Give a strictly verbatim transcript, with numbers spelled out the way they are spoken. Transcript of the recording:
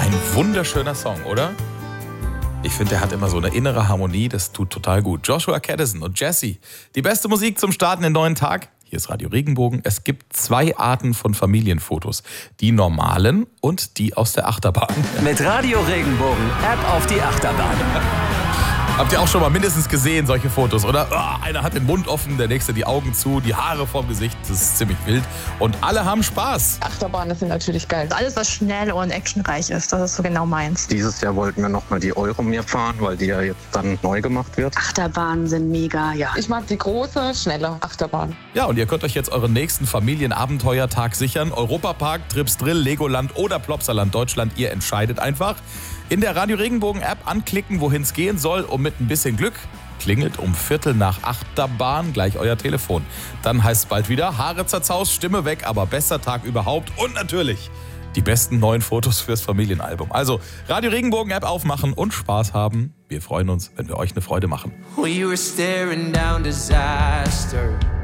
Ein wunderschöner Song, oder? Ich finde, der hat immer so eine innere Harmonie, das tut total gut. Joshua Kadison und Jesse, die beste Musik zum Starten in den neuen Tag. Hier ist Radio Regenbogen. Es gibt zwei Arten von Familienfotos. Die normalen und die aus der Achterbahn. Mit Radio Regenbogen, App auf die Achterbahn. Habt ihr auch schon mal mindestens gesehen, solche Fotos, oder? Oh, einer hat den Mund offen, der nächste die Augen zu, die Haare vorm Gesicht. Das ist ziemlich wild. Und alle haben Spaß. Achterbahnen sind natürlich geil. Alles, was schnell und actionreich ist, das ist so genau meins. Dieses Jahr wollten wir nochmal die Euromir fahren, weil die ja jetzt dann neu gemacht wird. Achterbahnen sind mega, ja. Ich mag die große, schnelle Achterbahn. Ja, und ihr könnt euch jetzt euren nächsten Familienabenteuertag sichern. Europapark, Trips Drill, Legoland oder Plopsaland Deutschland. Ihr entscheidet einfach. In der Radio Regenbogen App anklicken, wohin es gehen soll, und mit ein bisschen Glück klingelt um Viertel nach Achterbahn gleich euer Telefon. Dann heißt es bald wieder Haare zerzaust, Stimme weg, aber bester Tag überhaupt und natürlich die besten neuen Fotos fürs Familienalbum. Also Radio Regenbogen App aufmachen und Spaß haben. Wir freuen uns, wenn wir euch eine Freude machen. We were staring down disaster.